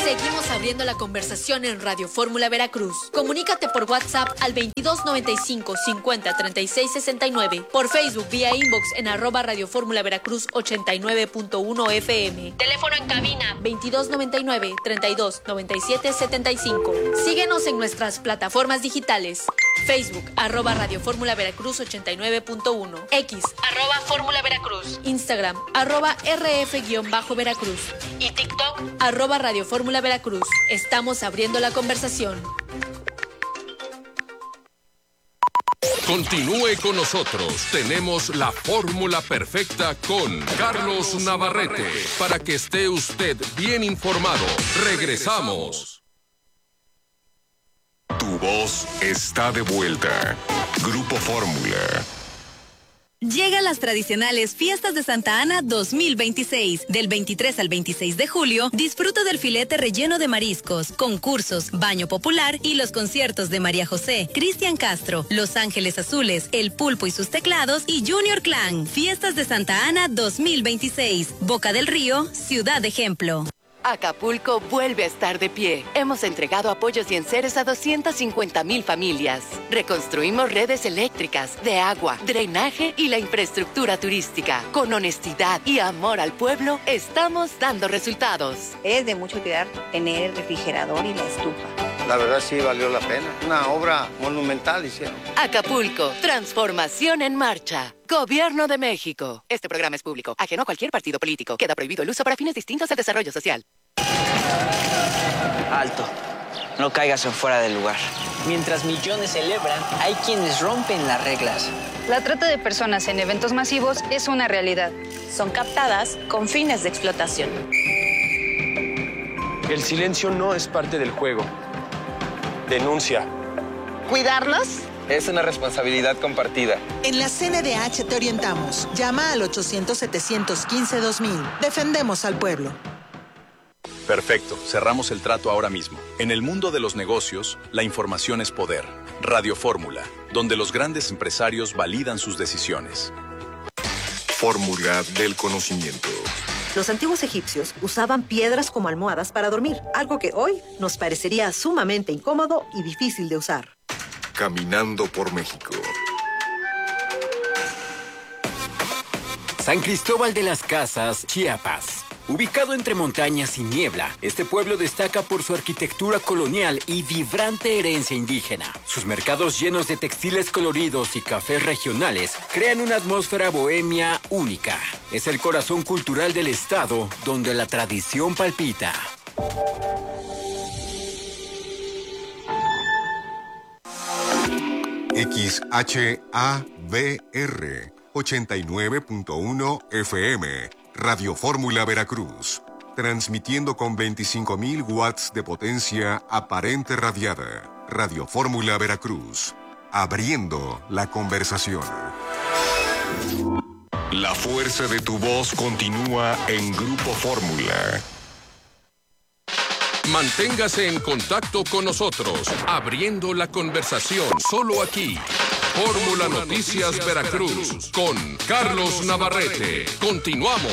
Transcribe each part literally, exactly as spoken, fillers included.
Seguimos abriendo la conversación en Radio Fórmula Veracruz. Comunícate por WhatsApp al veintidós noventa y cinco cincuenta treinta y seis sesenta y nueve, por Facebook vía inbox en arroba Radio Fórmula Veracruz ochenta y nueve punto uno F M. Teléfono en cabina veintidós noventa y nueve treinta y dos noventa y siete setenta y cinco. Síguenos en nuestras plataformas digitales. Facebook, arroba Radio Fórmula Veracruz ochenta y nueve punto uno. X, arroba Fórmula Veracruz. Instagram, arroba R F-Veracruz. Y TikTok, arroba Radio Fórmula Veracruz. Estamos abriendo la conversación. Continúe con nosotros. Tenemos la fórmula perfecta con Carlos Navarrete para que esté usted bien informado. Regresamos. Tu voz está de vuelta. Grupo Fórmula. Llegan las tradicionales Fiestas de Santa Ana dos mil veintiséis. Del veintitrés al veintiséis de julio, disfruta del filete relleno de mariscos, concursos, baño popular y los conciertos de María José, Cristian Castro, Los Ángeles Azules, El Pulpo y sus teclados y Junior Clan. Fiestas de Santa Ana dos mil veintiséis. Boca del Río, Ciudad Ejemplo. Acapulco vuelve a estar de pie. Hemos entregado apoyos y enseres a doscientas cincuenta mil familias. Reconstruimos redes eléctricas, de agua, drenaje y la infraestructura turística. Con honestidad y amor al pueblo, estamos dando resultados. Es de mucha utilidad tener el refrigerador y la estufa. La verdad sí valió la pena. Una obra monumental hicieron. Acapulco, transformación en marcha. Gobierno de México. Este programa es público, ajeno a cualquier partido político. Queda prohibido el uso para fines distintos del desarrollo social. Alto. No caigas en fuera del lugar. Mientras millones celebran, hay quienes rompen las reglas. La trata de personas en eventos masivos es una realidad. Son captadas con fines de explotación. El silencio no es parte del juego. Denuncia. ¿Cuidarnos? Es una responsabilidad compartida. En la C N D H te orientamos. Llama al ochocientos setecientos quince dos mil. Defendemos al pueblo. Perfecto, cerramos el trato ahora mismo. En el mundo de los negocios, la información es poder. Radio Fórmula, donde los grandes empresarios validan sus decisiones. Fórmula del conocimiento. Los antiguos egipcios usaban piedras como almohadas para dormir, algo que hoy nos parecería sumamente incómodo y difícil de usar. Caminando por México. San Cristóbal de las Casas, Chiapas. Ubicado entre montañas y niebla, este pueblo destaca por su arquitectura colonial y vibrante herencia indígena. Sus mercados llenos de textiles coloridos y cafés regionales crean una atmósfera bohemia única. Es el corazón cultural del estado, donde la tradición palpita. X H A B R ochenta y nueve punto uno F M. Radio Fórmula Veracruz, transmitiendo con veinticinco mil watts de potencia aparente radiada. Radio Fórmula Veracruz, abriendo la conversación. La fuerza de tu voz continúa en Grupo Fórmula. Manténgase en contacto con nosotros, abriendo la conversación, solo aquí. Fórmula Noticias Veracruz, con Carlos Navarrete. Continuamos.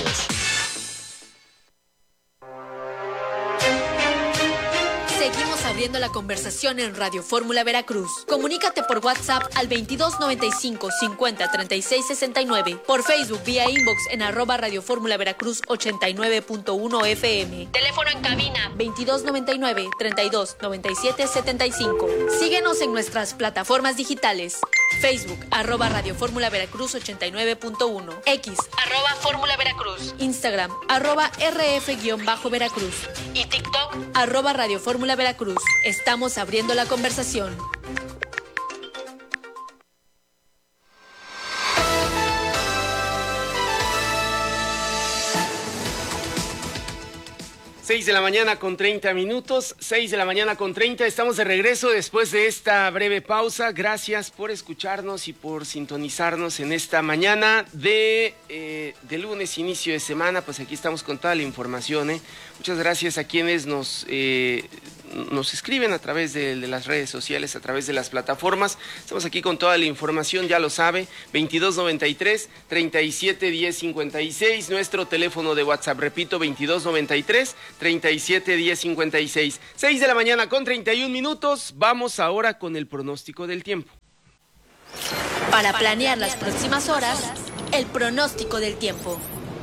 Seguimos abriendo la conversación en Radio Fórmula Veracruz. Comunícate por WhatsApp al veintidós noventa y cinco cincuenta treinta y seis sesenta y nueve, por Facebook vía inbox en arroba Radio Fórmula Veracruz ochenta y nueve punto uno F M. Teléfono en cabina veintidós noventa y nueve treinta y dos noventa y siete setenta y cinco. Síguenos en nuestras plataformas digitales. Facebook, arroba Radio Fórmula Veracruz ochenta y nueve punto uno. X, arroba Fórmula Veracruz. Instagram, arroba R F-Veracruz. Y TikTok, arroba Radio Fórmula Veracruz. Estamos abriendo la conversación. seis de la mañana con treinta minutos, seis de la mañana con treinta, estamos de regreso después de esta breve pausa. Gracias por escucharnos y por sintonizarnos en esta mañana de, eh, de lunes, inicio de semana. Pues aquí estamos con toda la información, ¿eh? Muchas gracias a quienes nos, eh, nos escriben a través de, de las redes sociales, a través de las plataformas. Estamos aquí con toda la información, ya lo sabe, veintidós noventa y tres, treinta y siete diez cincuenta y seis, nuestro teléfono de WhatsApp, repito, veintidós noventa y tres, treinta y siete diez cincuenta y seis. seis de la mañana con treinta y un minutos, vamos ahora con el pronóstico del tiempo. Para planear las próximas horas, el pronóstico del tiempo.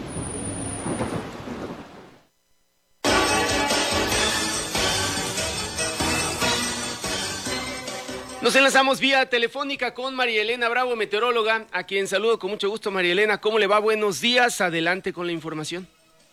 Nos enlazamos vía telefónica con María Elena Bravo, meteoróloga, a quien saludo con mucho gusto. María Elena, ¿cómo le va? Buenos días, adelante con la información.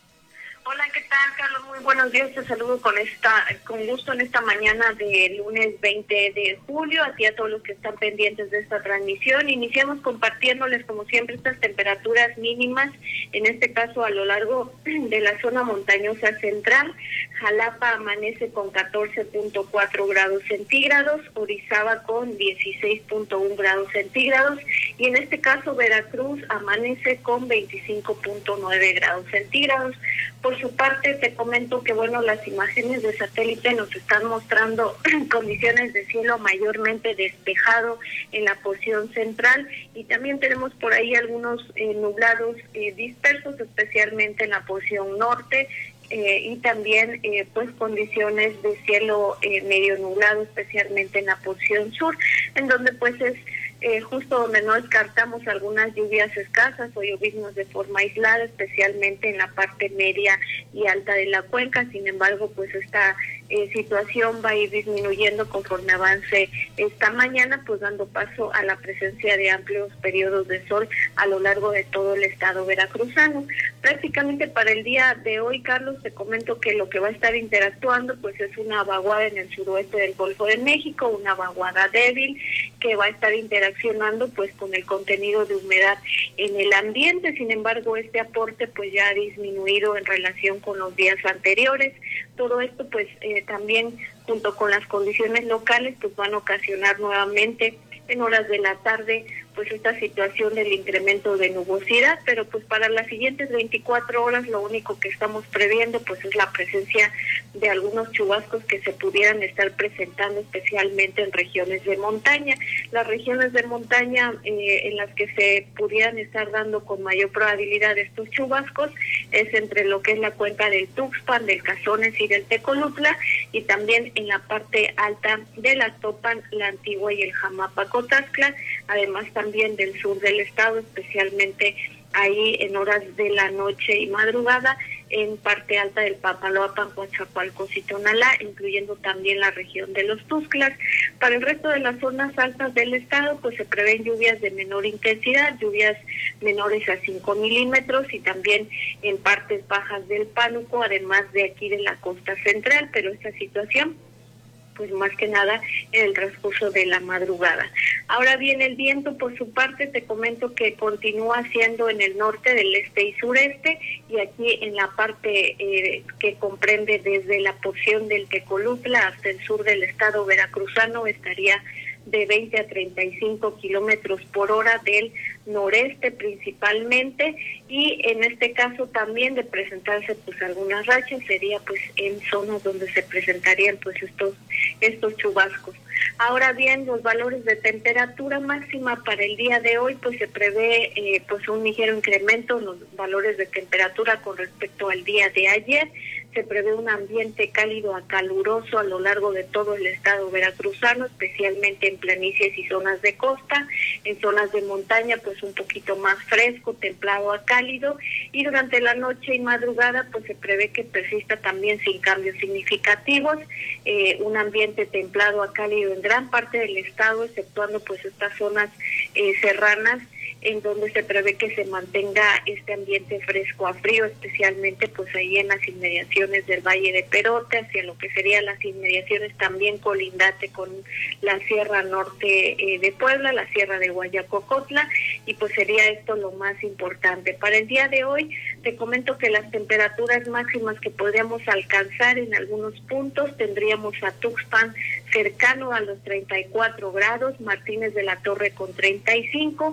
Hola, ¿qué tal, Carlos? Muy buenos días, te saludo con esta, con gusto en esta mañana de lunes veinte de julio, a ti a todos los que están pendientes de esta transmisión. Iniciamos compartiéndoles, como siempre, estas temperaturas mínimas, en este caso a lo largo de la zona montañosa central. Jalapa amanece con catorce punto cuatro grados centígrados, Orizaba con dieciséis punto uno grados centígrados, y en este caso Veracruz amanece con veinticinco punto nueve grados centígrados. Por su parte, te comento que, bueno, las imágenes de satélite nos están mostrando condiciones de cielo mayormente despejado en la porción central, y también tenemos por ahí algunos eh, nublados eh, dispersos, especialmente en la porción norte, eh, y también eh, pues condiciones de cielo eh, medio nublado, especialmente en la porción sur, en donde pues es Eh, justo donde no descartamos algunas lluvias escasas o lloviznas de forma aislada, especialmente en la parte media y alta de la cuenca. Sin embargo, pues esta eh, situación va a ir disminuyendo conforme avance esta mañana, pues dando paso a la presencia de amplios periodos de sol a lo largo de todo el estado veracruzano. Prácticamente para el día de hoy, Carlos, te comento que lo que va a estar interactuando pues es una vaguada en el suroeste del Golfo de México, una vaguada débil que va a estar interaccionando pues con el contenido de humedad en el ambiente. Sin embargo, este aporte pues ya ha disminuido en relación con los días anteriores. Todo esto pues eh, también junto con las condiciones locales pues van a ocasionar nuevamente en horas de la tarde pues esta situación del incremento de nubosidad, pero pues para las siguientes veinticuatro horas lo único que estamos previendo pues es la presencia de algunos chubascos que se pudieran estar presentando especialmente en regiones de montaña. Las regiones de montaña eh, en las que se pudieran estar dando con mayor probabilidad estos chubascos es entre lo que es la cuenca del Tuxpan, del Cazones y del Tecolutla, y también en la parte alta de la Topan, la Antigua y el Jamapa-Cotaxtla, además también del sur del estado, especialmente ahí en horas de la noche y madrugada, en parte alta del Papaloapan, Coatzacoalcos y Tonalá, incluyendo también la región de los Tuxtlas. Para el resto de las zonas altas del estado, pues se prevén lluvias de menor intensidad, lluvias menores a cinco milímetros, y también en partes bajas del Pánuco, además de aquí de la costa central, pero esta situación pues más que nada en el transcurso de la madrugada. Ahora bien, el viento por su parte te comento que continúa siendo en el norte, del este y sureste, y aquí en la parte eh, que comprende desde la porción del Tecolutla hasta el sur del estado veracruzano estaría de veinte a treinta y cinco kilómetros por hora del noreste principalmente, y en este caso también de presentarse pues algunas rachas sería pues en zonas donde se presentarían pues estos estos chubascos. Ahora bien, los valores de temperatura máxima para el día de hoy pues se prevé eh, pues un ligero incremento en los valores de temperatura con respecto al día de ayer. Se prevé un ambiente cálido a caluroso a lo largo de todo el estado veracruzano, especialmente en planicies y zonas de costa. En zonas de montaña pues un poquito más fresco, templado a cálido, y durante la noche y madrugada pues se prevé que persista también sin cambios significativos, eh, un ambiente templado a cálido en gran parte del estado, exceptuando pues estas zonas eh, serranas, en donde se prevé que se mantenga este ambiente fresco a frío, especialmente pues ahí en las inmediaciones del Valle de Perote, hacia lo que serían las inmediaciones también colindante con la Sierra Norte eh, de Puebla, la Sierra de Guayacocotla, y pues sería esto lo más importante. Para el día de hoy te comento que las temperaturas máximas que podríamos alcanzar en algunos puntos, tendríamos a Tuxpan cercano a los treinta y cuatro grados, Martínez de la Torre con treinta y cinco,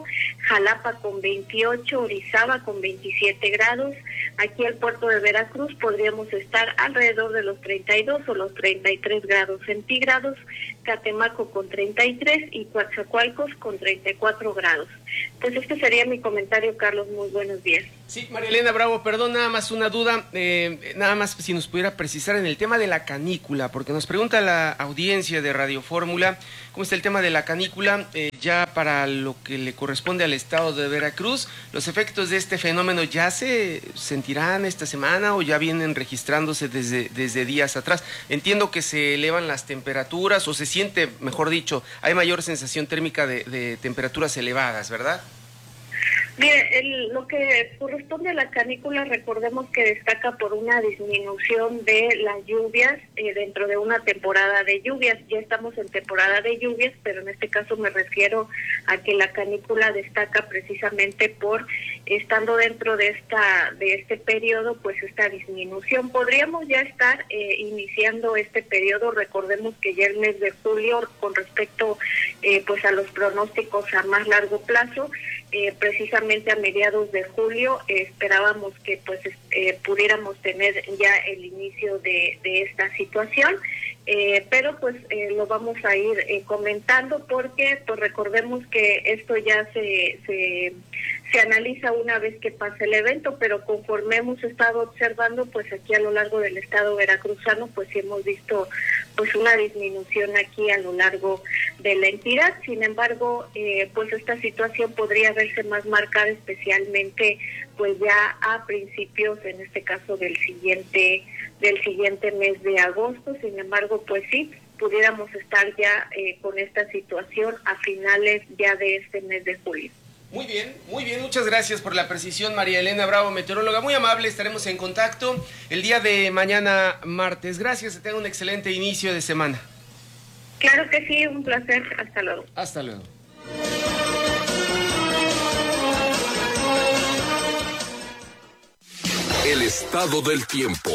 Jalapa con veintiocho, Orizaba con veintisiete grados. Aquí al puerto de Veracruz podríamos estar alrededor de los treinta y dos o los treinta y tres grados centígrados, Catemaco con treinta y tres y Coatzacoalcos con treinta y cuatro grados. Pues este sería mi comentario, Carlos. Muy buenos días. Sí, María Elena Bravo, perdón, nada más una duda, eh, nada más si nos pudiera precisar en el tema de la canícula, porque nos pregunta la audiencia de Radio Fórmula, ¿cómo está el tema de la canícula eh, ya para lo que le corresponde al estado de Veracruz? ¿Los efectos de este fenómeno ya se sentirán esta semana o ya vienen registrándose desde, desde días atrás? Entiendo que se elevan las temperaturas o se siente, mejor dicho, hay mayor sensación térmica de, de temperaturas elevadas, ¿verdad? Mire, el, lo que corresponde a la canícula, recordemos que destaca por una disminución de las lluvias eh, dentro de una temporada de lluvias. Ya estamos en temporada de lluvias, pero en este caso me refiero a que la canícula destaca precisamente por, estando dentro de esta de este periodo, pues esta disminución. Podríamos ya estar eh, iniciando este periodo. Recordemos que ya el mes de julio, con respecto eh, pues a los pronósticos a más largo plazo, eh, precisamente a mediados de julio eh, esperábamos que pues eh, pudiéramos tener ya el inicio de, de esta situación, eh, pero pues eh, lo vamos a ir eh, comentando porque pues recordemos que esto ya se, se se analiza una vez que pasa el evento, pero conforme hemos estado observando, pues aquí a lo largo del estado veracruzano, pues sí hemos visto pues una disminución aquí a lo largo de la entidad. Sin embargo, eh, pues esta situación podría verse más marcada especialmente pues ya a principios, en este caso del siguiente del siguiente mes de agosto. Sin embargo, pues sí, pudiéramos estar ya eh, con esta situación a finales ya de este mes de julio. Muy bien, muy bien, muchas gracias por la precisión, María Elena Bravo, meteoróloga, muy amable, estaremos en contacto el día de mañana martes. Gracias, que tenga un excelente inicio de semana. Claro que sí, un placer, hasta luego. Hasta luego. El estado del tiempo.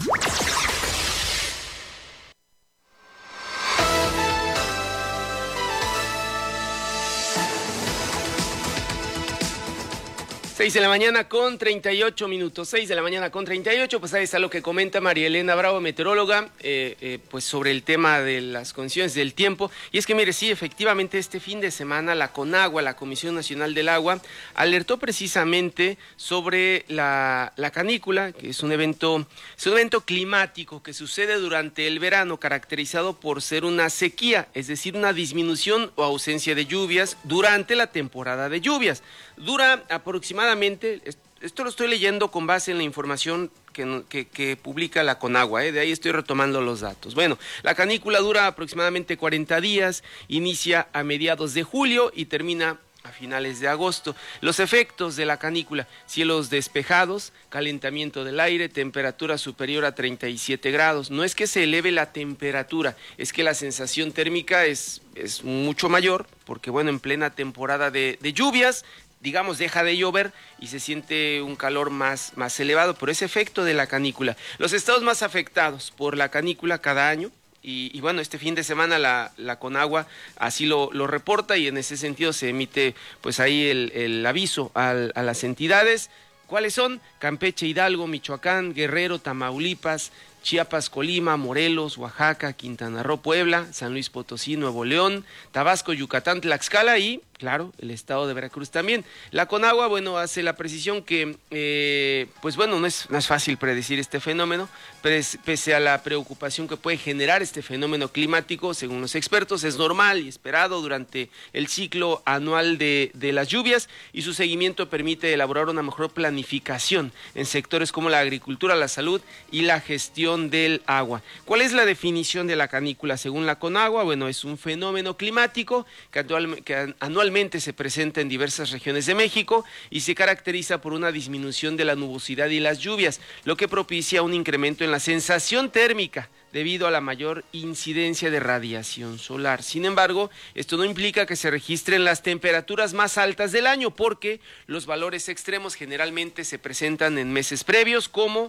seis de la mañana con treinta y ocho minutos, seis de la mañana con treinta y ocho, pues ahí está lo que comenta María Elena Bravo, meteoróloga, eh, eh, pues sobre el tema de las condiciones del tiempo. Y es que mire, sí, efectivamente este fin de semana la CONAGUA, la Comisión Nacional del Agua, alertó precisamente sobre la, la canícula, que es un evento, es un evento climático que sucede durante el verano, caracterizado por ser una sequía, es decir, una disminución o ausencia de lluvias durante la temporada de lluvias. Dura aproximadamente, esto lo estoy leyendo con base en la información que, que, que publica la CONAGUA, ¿eh? De ahí estoy retomando los datos. Bueno, la canícula dura aproximadamente cuarenta días, inicia a mediados de julio y termina a finales de agosto. Los efectos de la canícula: cielos despejados, calentamiento del aire, temperatura superior a treinta y siete grados. No es que se eleve la temperatura, es que la sensación térmica es, es mucho mayor, porque bueno, en plena temporada de, de lluvias, digamos, deja de llover y se siente un calor más, más elevado por ese efecto de la canícula. Los estados más afectados por la canícula cada año, y, y bueno, este fin de semana la, la CONAGUA así lo, lo reporta, y en ese sentido se emite pues ahí el, el aviso al, a las entidades. ¿Cuáles son? Campeche, Hidalgo, Michoacán, Guerrero, Tamaulipas, Chiapas, Colima, Morelos, Oaxaca, Quintana Roo, Puebla, San Luis Potosí, Nuevo León, Tabasco, Yucatán, Tlaxcala y, claro, el estado de Veracruz también. La CONAGUA, bueno, hace la precisión que, eh, pues bueno, no es, no es fácil predecir este fenómeno, pese, pese a la preocupación que puede generar este fenómeno climático. Según los expertos, es normal y esperado durante el ciclo anual de, de las lluvias, y su seguimiento permite elaborar una mejor planificación en sectores como la agricultura, la salud y la gestión del agua. ¿Cuál es la definición de la canícula según la CONAGUA? Bueno, es un fenómeno climático que, actual, que anualmente se presenta en diversas regiones de México y se caracteriza por una disminución de la nubosidad y las lluvias, lo que propicia un incremento en la sensación térmica debido a la mayor incidencia de radiación solar. Sin embargo, esto no implica que se registren las temperaturas más altas del año, porque los valores extremos generalmente se presentan en meses previos, como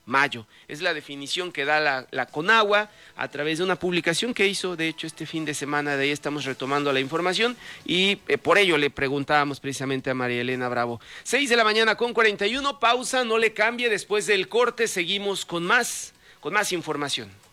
mayo. Es la definición que da la, la Conagua a través de una publicación que hizo, de hecho, este fin de semana. De ahí estamos retomando la información y eh, por ello le preguntábamos precisamente a María Elena Bravo. seis de la mañana con cuarenta y uno, pausa, no le cambie, después del corte seguimos con más, con más información.